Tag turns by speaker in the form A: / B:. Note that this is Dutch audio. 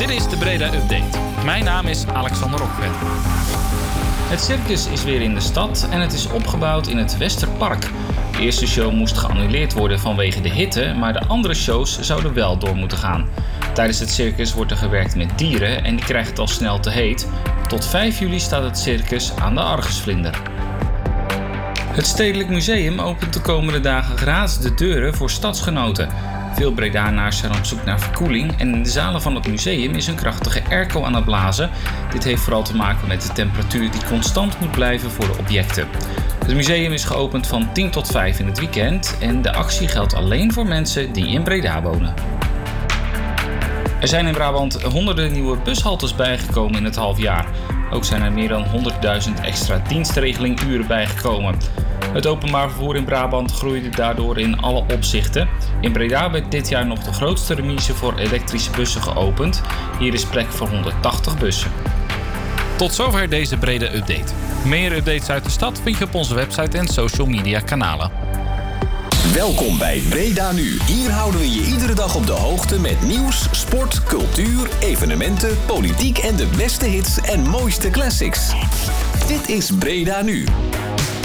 A: Dit is de Breda Update. Mijn naam is Alexander Rokven. Het circus is weer in de stad en het is opgebouwd in het Westerpark. De eerste show moest geannuleerd worden vanwege de hitte, maar de andere shows zouden wel door moeten gaan. Tijdens het circus wordt er gewerkt met dieren en die krijgen het al snel te heet. Tot 5 juli staat het circus aan de Argusvlinder. Het Stedelijk Museum opent de komende dagen gratis de deuren voor stadsgenoten. Veel Bredanaars zijn op zoek naar verkoeling en in de zalen van het museum is een krachtige airco aan het blazen. Dit heeft vooral te maken met de temperatuur die constant moet blijven voor de objecten. Het museum is geopend van 10 tot 5 in het weekend en de actie geldt alleen voor mensen die in Breda wonen. Er zijn in Brabant honderden nieuwe bushaltes bijgekomen in het halfjaar. Ook zijn er meer dan 100.000 extra dienstregelinguren bijgekomen. Het openbaar vervoer in Brabant groeide daardoor in alle opzichten. In Breda werd dit jaar nog de grootste remise voor elektrische bussen geopend. Hier is plek voor 180 bussen. Tot zover deze Breda Update. Meer updates uit de stad vind je op onze website en social media kanalen.
B: Welkom bij Breda Nu. Hier houden we je iedere dag op de hoogte met nieuws, sport, cultuur, evenementen, politiek en de beste hits en mooiste classics. Dit is Breda Nu.